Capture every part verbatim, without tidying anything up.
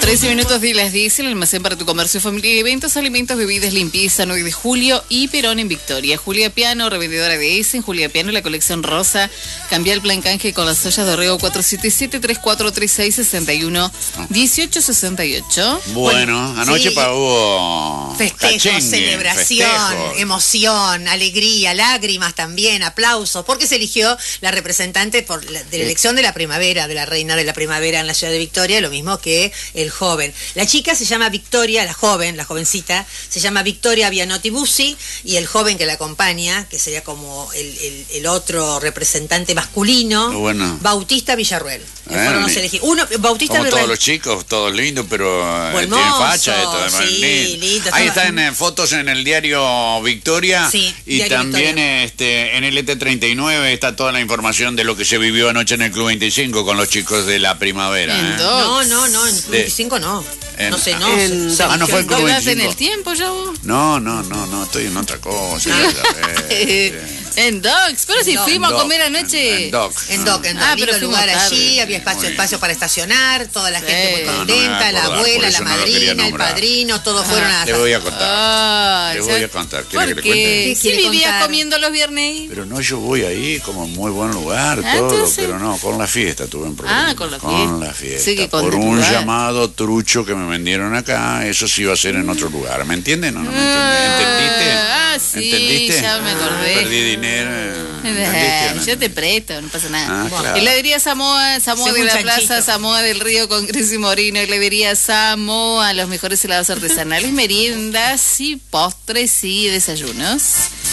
trece minutos de las diez, el almacén para tu comercio, familia y eventos, alimentos, bebidas, limpieza, nueve de julio y Perón en Victoria. Julia Piano, revendedora de Essen, Julia Piano, la colección rosa. Cambia el plan canje con las ollas de Orrego cuatro siete siete, tres cuatro tres seis, seis uno, uno ocho seis ocho. Bueno, bueno anoche sí. pagó Festejo, cachengue, celebración, festejo. emoción, alegría, lágrimas también, aplausos, porque se eligió la representante por la, de la elección de la primavera, de la reina de la primavera en la ciudad de Victoria, lo mismo que el joven. La chica se llama Victoria, la joven, la jovencita, se llama Victoria Bianotti Bussi, y el joven que la acompaña, que sería como el, el, el otro representante masculino, bueno. Bautista Villarruel. Que Eh, fueron los elegidos. Uno, Bautista Como todos Villarruel. los chicos, todos lindos, pero Buen tienen mozo, facha. Esto, además, sí, lindo. lindo, Ahí estaba- están en fotos en el diario Victoria. Sí, y diario también Victoria. este en el E T treinta y nueve está toda la información de lo que se vivió anoche en el Club veinticinco con los chicos de la primavera. En ¿eh? dos. No, no, no, en De- veinticinco no. en- no sé, no. en- se- se Ah, no fue el eligió Club en ¿Quedás en veinticinco. el tiempo ya vos? No, no, no, no, estoy en otra cosa. ya sabés. En Docs, pero si Docs. fuimos En a comer Doc, anoche. en Doc. En Doc, en Doc, Ah, lindo pero fuimos lugar tarde. allí, había Muy espacio, bien. espacio para estacionar, toda la gente Sí. muy No, no me contenta, voy a la acordar, abuela, por la eso no lo quería madrina, el nombrar. padrino, todos fueron a... Le voy a contar. Ah, Le ya- voy a contar. ¿Quiere que le ¿Por cuente? qué? ¿Qué Si quiere vivías contar? comiendo los viernes ahí. Pero no, yo voy ahí como muy buen lugar, Ah, todo, entonces- pero no, con la fiesta tuve un problema. Ah, con la Con fiesta. la fiesta. Sí, que con Por tu un lugar. llamado trucho que me vendieron acá, eso sí iba a ser en otro lugar. ¿Me entienden o no me entienden? ¿Entendiste? Ah, sí, ¿Entendiste? ya me acordé. Perdí dinero. ¿Entendiste o no? Yo te presto, no pasa nada. Ah, claro. Heladería Samoa, Samoa Soy de un la chanchito. Plaza, Samoa del Río con Cris y Morino. Heladería Samoa, los mejores helados artesanales, meriendas y postres y desayunos.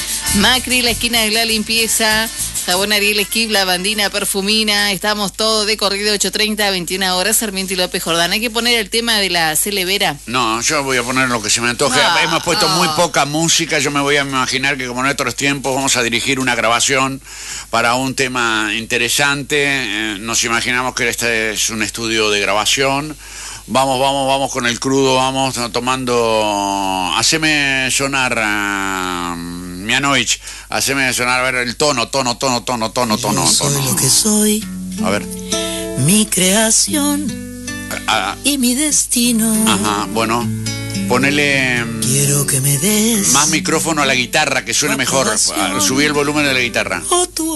Macri, la esquina de la limpieza. Jabón Ariel Esquib, lavandina, perfumina. Estamos todo de corrido ocho treinta a veintiuna horas. Sarmiento y López Jordán. Hay que poner el tema de la celevera. No, yo voy a poner lo que se me antoje. No, Hemos puesto no. muy poca música. Yo me voy a imaginar que como en otros tiempos vamos a dirigir una grabación para un tema interesante. Eh, nos imaginamos que este es un estudio de grabación. Vamos, vamos, vamos con el crudo, vamos tomando... Haceme sonar, uh, Mianovich, haceme sonar, a ver, el tono, tono, tono, tono, tono, tono, Yo soy tono. lo que soy, A ver. mi creación Ah, y mi destino. ajá, bueno, ponele Quiero que me des más micrófono a la guitarra, que suene mejor. Ah, subí el volumen de la guitarra. o tu